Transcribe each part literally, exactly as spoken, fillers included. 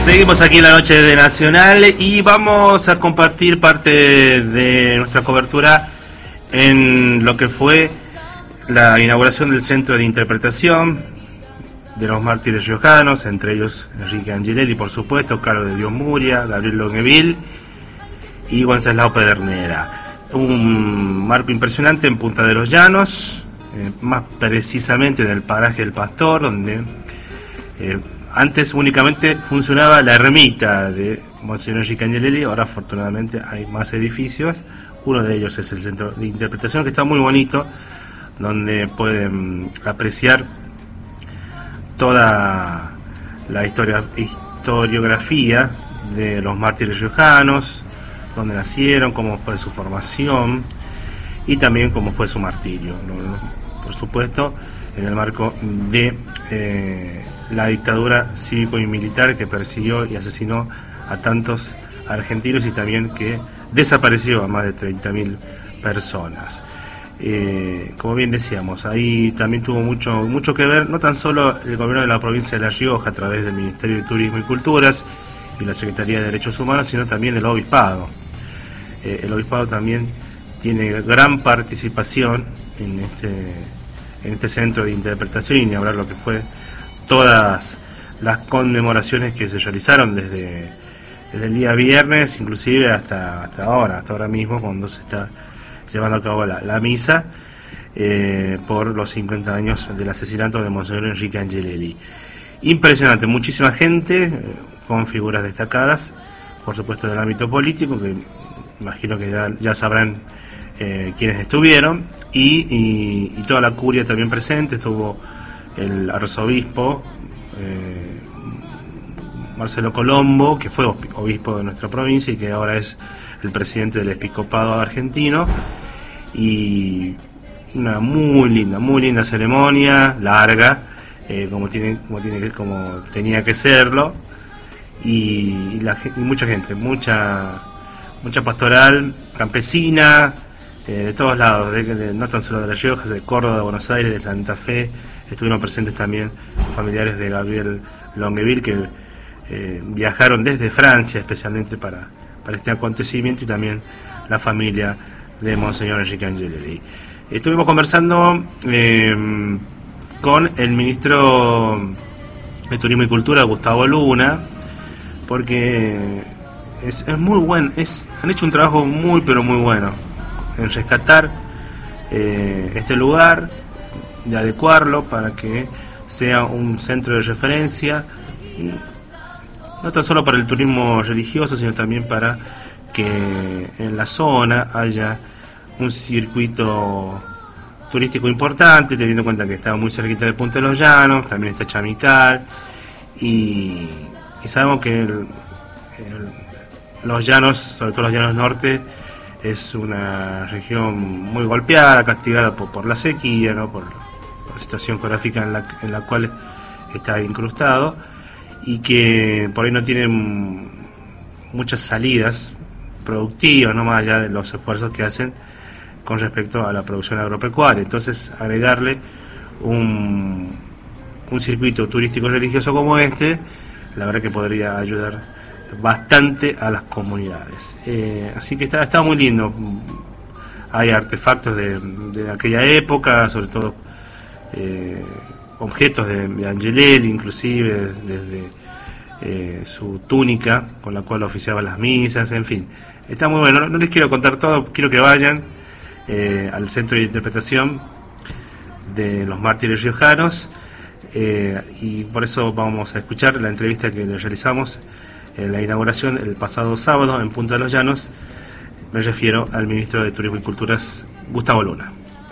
Seguimos aquí en la noche de Nacional y vamos a compartir parte de nuestra cobertura en lo que fue la inauguración del Centro de Interpretación de los Mártires Riojanos, entre ellos Enrique Angelelli, por supuesto, Carlos de Dios Muria, Gabriel Longueville y Wenceslao Pedernera. Un marco impresionante en Punta de los Llanos, eh, más precisamente en el paraje del Pastor, donde eh, antes únicamente funcionaba la ermita de Monseñor Enrique Angelelli. Ahora afortunadamente hay más edificios. Uno de ellos es el Centro de Interpretación, que está muy bonito, donde pueden apreciar toda la historia, historiografía de los mártires riojanos, dónde nacieron, cómo fue su formación y también cómo fue su martirio, por supuesto en el marco de eh, la dictadura cívico y militar que persiguió y asesinó a tantos argentinos y también que desapareció a más de treinta mil personas. Eh, como bien decíamos, ahí también tuvo mucho mucho que ver, no tan solo el gobierno de la provincia de La Rioja a través del Ministerio de Turismo y Culturas y la Secretaría de Derechos Humanos, sino también el Obispado. Eh, el Obispado también tiene gran participación en este, en este centro de interpretación y ni hablar lo que fue todas las conmemoraciones que se realizaron desde, desde el día viernes, inclusive hasta, hasta ahora, hasta ahora mismo, cuando se está llevando a cabo la, la misa eh, por los cincuenta años del asesinato de Monseñor Enrique Angelelli. Impresionante, muchísima gente, eh, con figuras destacadas, por supuesto del ámbito político, que imagino que ya, ya sabrán eh, quiénes estuvieron, y, y, y toda la curia también presente. Estuvo el arzobispo eh, Marcelo Colombo, que fue obispo de nuestra provincia y que ahora es el presidente del episcopado argentino, y una muy linda, muy linda ceremonia, larga, eh, como tiene, como tiene que, como tenía que serlo, y, y, la, y mucha gente, mucha, mucha pastoral campesina, eh, de todos lados, de, de, no tan solo de La Rioja, de Córdoba, de Buenos Aires, de Santa Fe. Estuvieron presentes también familiares de Gabriel Longueville que eh, viajaron desde Francia especialmente para, para este acontecimiento, y también la familia de Monseñor Enrique Angelelli. Estuvimos conversando eh, con el ministro de Turismo y Cultura, Gustavo Luna, porque es, es muy bueno, es, han hecho un trabajo muy pero muy bueno en rescatar eh, este lugar, de adecuarlo para que sea un centro de referencia, no tan solo para el turismo religioso, sino también para que en la zona haya un circuito turístico importante, teniendo en cuenta que está muy cerquita de Punta de los Llanos, también está Chamical, y, y sabemos que el, el, los llanos, sobre todo los llanos norte, es una región muy golpeada, castigada por, por la sequía, ¿no? por, por la situación geográfica en la, en la cual está incrustado, y que por ahí no tienen muchas salidas productivas, no más allá de los esfuerzos que hacen con respecto a la producción agropecuaria. Entonces, agregarle un, un circuito turístico religioso como este, la verdad que podría ayudar bastante a las comunidades. Eh, así que está, está muy lindo. Hay artefactos de, de aquella época, sobre todo eh, objetos de, de Angelelli, inclusive desde eh, su túnica con la cual oficiaba las misas, en fin. Está muy bueno. No, no les quiero contar todo, quiero que vayan eh, al Centro de Interpretación de los Mártires Riojanos, eh, y por eso vamos a escuchar la entrevista que les realizamos en la inauguración el pasado sábado en Punta de los Llanos. Me refiero al ministro de Turismo y Culturas, Gustavo Luna.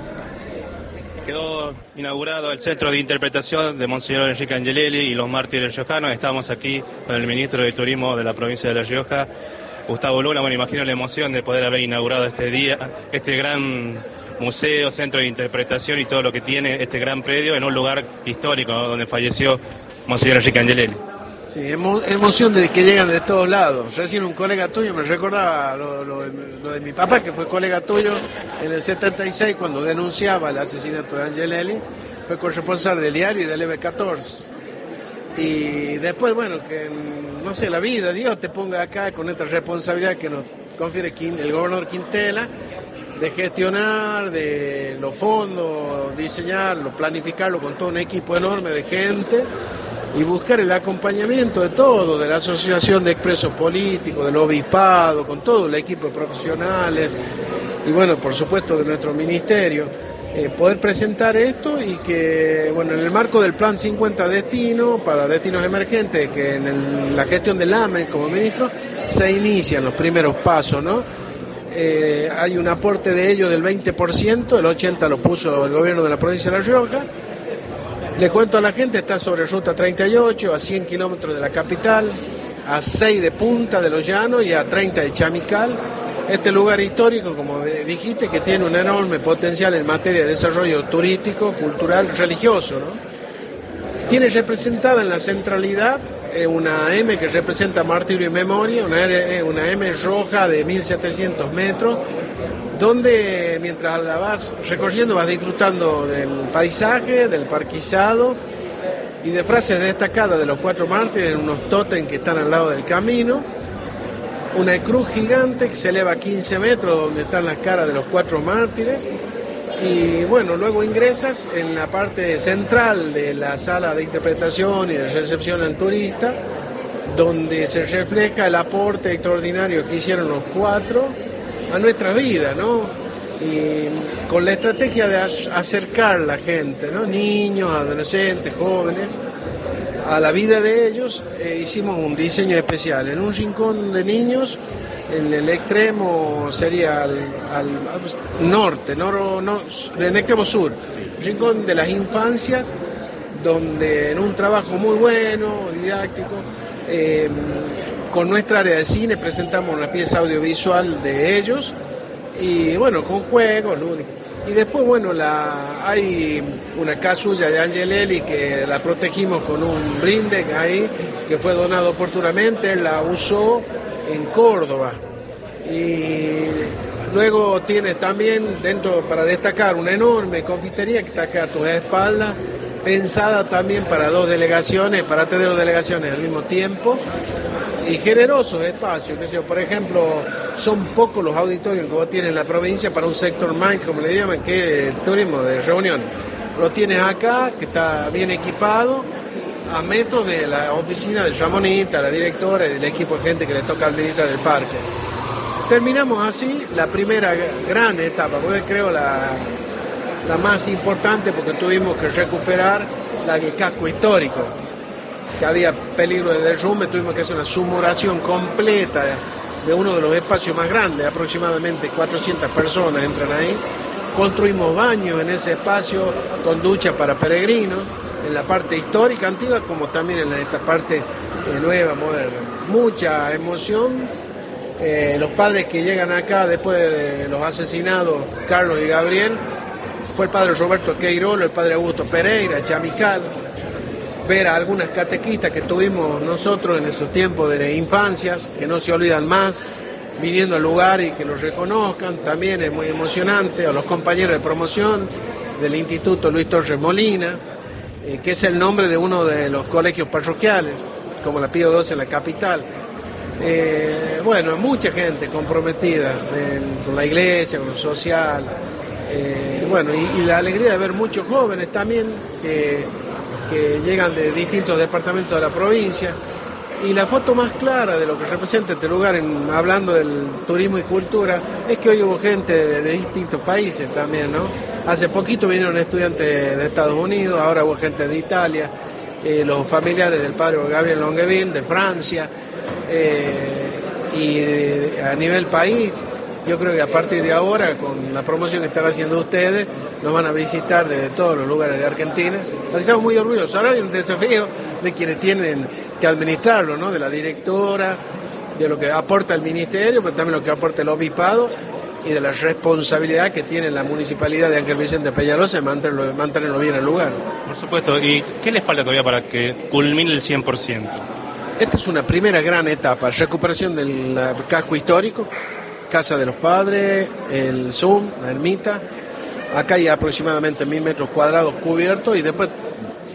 Quedó inaugurado el Centro de Interpretación de Monseñor Enrique Angelelli y los Mártires Riojanos. Estamos aquí con el ministro de Turismo de la provincia de La Rioja, Gustavo Luna. Bueno, imagino la emoción de poder haber inaugurado este día, este gran museo, centro de interpretación y todo lo que tiene este gran predio en un lugar histórico, ¿no?, donde falleció Monseñor Enrique Angelelli. Sí, emo emoción de que llegan de todos lados. Recién un colega tuyo me recordaba lo, lo, de, lo de mi papá, que fue colega tuyo en el setenta y seis cuando denunciaba el asesinato de Angelelli. Fue corresponsal del diario y del E B catorce. Y después, bueno, que no sé, la vida, Dios te ponga acá con esta responsabilidad que nos confiere el gobernador Quintela, de gestionar, de los fondos, diseñarlo, planificarlo con todo un equipo enorme de gente y buscar el acompañamiento de todo, de la Asociación de Expresos Políticos, del Obispado, con todo el equipo de profesionales y bueno, por supuesto de nuestro ministerio, eh, poder presentar esto y que, bueno, en el marco del Plan cincuenta Destino para destinos emergentes, que en el, la gestión del A M E como ministro, se inician los primeros pasos, ¿no? Eh, hay un aporte de ellos del veinte por ciento, el ochenta por ciento lo puso el gobierno de la provincia de La Rioja. Le cuento a la gente, está sobre Ruta treinta y ocho, a cien kilómetros de la capital, a seis de Punta de los Llanos y a treinta de Chamical. Este lugar histórico, como dijiste, que tiene un enorme potencial en materia de desarrollo turístico, cultural, religioso, ¿no? Tiene representada en la centralidad eh, una M que representa martirio y memoria, una, eh, una M roja de mil setecientos metros, donde mientras la vas recorriendo vas disfrutando del paisaje, del parquizado y de frases destacadas de los cuatro mártires en unos tótem que están al lado del camino, una cruz gigante que se eleva a quince metros donde están las caras de los cuatro mártires y bueno, luego ingresas en la parte central de la sala de interpretación y de recepción al turista, donde se refleja el aporte extraordinario que hicieron los cuatro a nuestra vida, ¿no? Y con la estrategia de acercar a la gente, ¿no? Niños, adolescentes, jóvenes, a la vida de ellos, eh, hicimos un diseño especial. En un rincón de niños, en el extremo sería al, al norte, no, no, en el extremo sur, rincón de las infancias, donde en un trabajo muy bueno, didáctico, eh, con nuestra área de cine presentamos una pieza audiovisual de ellos y bueno, con juegos, lúdicos. Y después, bueno, la, hay una casulla de Angelelli que la protegimos con un brinde ahí, que fue donado oportunamente, él la usó en Córdoba. Y luego tiene también dentro, para destacar, una enorme confitería que está acá a tus espaldas, pensada también para dos delegaciones, para tener dos delegaciones al mismo tiempo, y generosos espacios, que sea, por ejemplo, son pocos los auditorios que vos tienes en la provincia para un sector MIND, como le llaman, que es el turismo de reunión. Lo tienes acá, que está bien equipado, a metros de la oficina de Ramonita, la directora y del equipo de gente que le toca administrar el parque. Terminamos así la primera gran etapa, porque creo la, la más importante, porque tuvimos que recuperar la, el casco histórico, que había peligro de derrumbe, tuvimos que hacer una sumoración completa de, de uno de los espacios más grandes, aproximadamente cuatrocientas personas entran ahí. Construimos baños en ese espacio con duchas para peregrinos, en la parte histórica antigua como también en esta parte eh, nueva, moderna. Mucha emoción, eh, los padres que llegan acá después de los asesinados Carlos y Gabriel, fue el padre Roberto Queirolo, el padre Augusto Pereira, Chamical, ver a algunas catequistas que tuvimos nosotros en esos tiempos de infancias, que no se olvidan más, viniendo al lugar y que los reconozcan, también es muy emocionante, a los compañeros de promoción del Instituto Luis Torres Molina, eh, que es el nombre de uno de los colegios parroquiales, como la Pío doce en la capital. Eh, bueno, mucha gente comprometida en, con la iglesia, con lo social, eh, bueno, y, y la alegría de ver muchos jóvenes también que que llegan de distintos departamentos de la provincia, y la foto más clara de lo que representa este lugar, en, hablando del turismo y cultura, es que hoy hubo gente de, de distintos países también, ¿no? Hace poquito vinieron estudiantes de Estados Unidos, ahora hubo gente de Italia, eh, los familiares del padre Gabriel Longueville, de Francia, eh, y eh, a nivel país, yo creo que a partir de ahora, con la promoción que están haciendo ustedes, nos van a visitar desde todos los lugares de Argentina. Así estamos muy orgullosos. Ahora hay un desafío de quienes tienen que administrarlo, ¿no? De la directora, de lo que aporta el ministerio, pero también lo que aporta el obispado y de la responsabilidad que tiene la municipalidad de Ángel Vicente Peñalosa de mantenerlo, mantenerlo bien al lugar. Por supuesto. ¿Y qué les falta todavía para que culmine el cien por ciento? Esta es una primera gran etapa, recuperación del casco histórico, Casa de los Padres, el Zoom, la ermita. Acá hay aproximadamente mil metros cuadrados cubiertos y después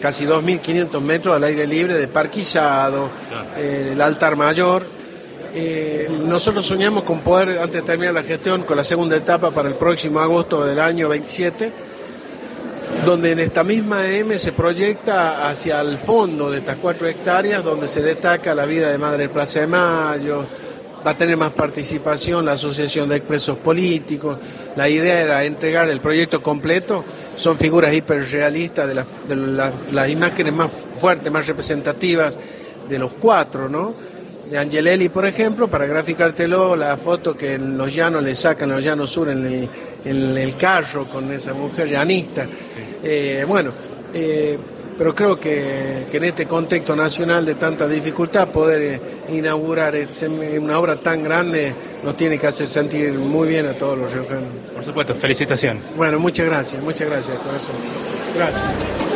casi dos mil quinientos metros al aire libre de parquillado, claro. eh, el altar mayor. Eh, nosotros soñamos con poder, antes de terminar la gestión, con la segunda etapa para el próximo agosto del año veintisiete, donde en esta misma M se proyecta hacia el fondo de estas cuatro hectáreas, donde se destaca la vida de Madre de Plaza de Mayo, va a tener más participación la Asociación de Expresos Políticos. La idea era entregar el proyecto completo, son figuras hiperrealistas de, la, de la, las imágenes más fuertes, más representativas de los cuatro, ¿no? De Angelelli, por ejemplo, para graficártelo, la foto que en los llanos le sacan, en los llanos sur, en el, en el carro con esa mujer llanista. Sí. Eh, bueno, eh, pero creo que, que en este contexto nacional de tanta dificultad, poder eh, inaugurar una obra tan grande nos tiene que hacer sentir muy bien a todos los riojanos. Por supuesto, felicitaciones. Bueno, muchas gracias, muchas gracias, corazón. Gracias.